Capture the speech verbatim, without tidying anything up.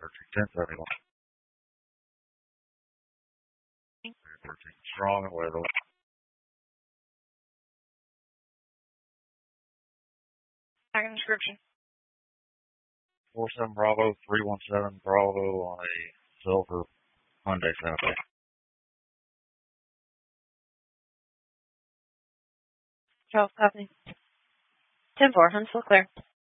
ten seventy-one. thirteen strong and weatherly. Second description. four seven Bravo, three one seven Bravo on a silver Hyundai Santa Fe. twelve, copy. ten four, Huntsville clear.